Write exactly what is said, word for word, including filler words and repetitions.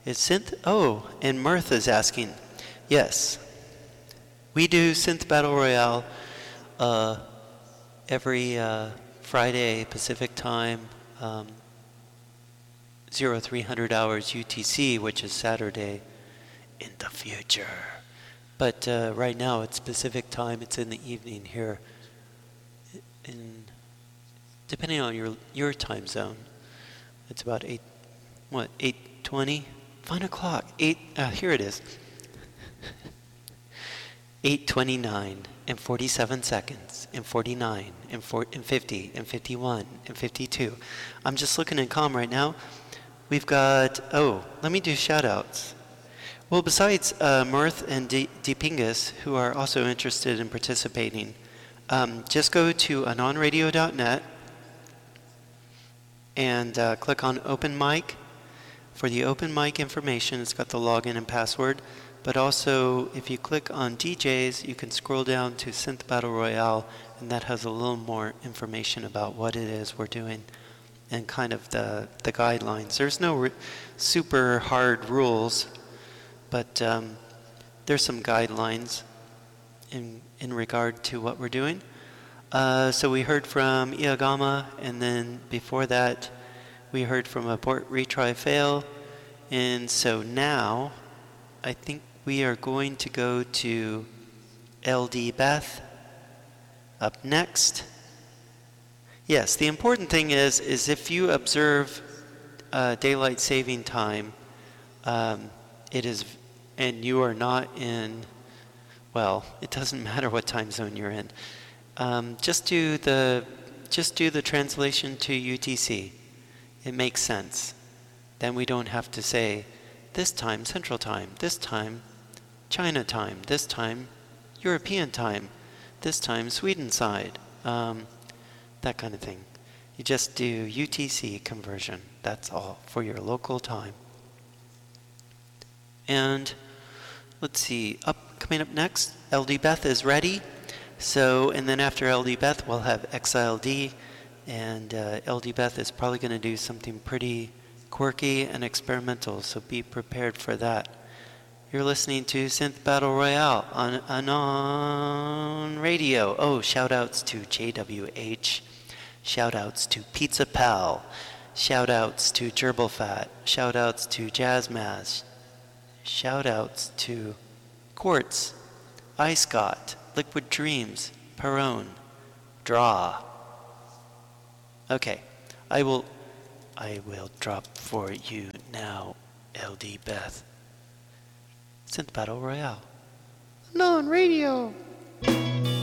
Is Synth? Oh, and Martha's asking. Yes. We do Synth Battle Royale uh, every uh, Friday Pacific time, um, three hundred hours U T C, which is Saturday in the future. But uh, right now it's Pacific time. It's in the evening here. In depending on your your time zone, it's about eight. What eight twenty? One o'clock. Eight. Uh, here it is. eight twenty-nine and forty-seven seconds and forty-nine and, four, and fifty and fifty-one and fifty-two. I'm just looking in comm right now. We've got, oh, let me do shout outs. Well, besides uh, Mirth and D- Deepingus, who are also interested in participating, um, just go to anon radio dot net and uh, click on Open Mic. For the open mic information, it's got the login and password. But also, if you click on D Js, you can scroll down to Synth Battle Royale, and that has a little more information about what it is we're doing and kind of the, the guidelines. There's no re- super hard rules, but um, there's some guidelines in, in regard to what we're doing. Uh, so we heard from Iagama, and then before that, we heard from Abort, Retry, Fail. And so now, I think we are going to go to L D Beth up next. Yes, the important thing is, is if you observe uh, daylight saving time, um, it is, and you are not in, well, it doesn't matter what time zone you're in. Um, just do the, just do the translation to U T C. It makes sense. Then we don't have to say, this time Central Time, this time China time, this time European time, this time Sweden side, um, that kind of thing. You just do U T C conversion. That's all for your local time. And let's see, up coming up next, L D Beth is ready. So, and then after L D Beth, we'll have X I L D. And uh, L D Beth is probably going to do something pretty quirky and experimental, so be prepared for that. You're listening to Synth Battle Royale on Anon Radio. Oh, shout-outs to J W H. Shout-outs to Pizza Pal. Shout-outs to Gerbil Fat. Shout-outs to Jazzmaz. Shout-outs to Quartz, iScott, Liquid Dreams, Perone, Draw. Okay, I will I will drop for you now, L D Beth. Synth Battle Royale. No, on radio.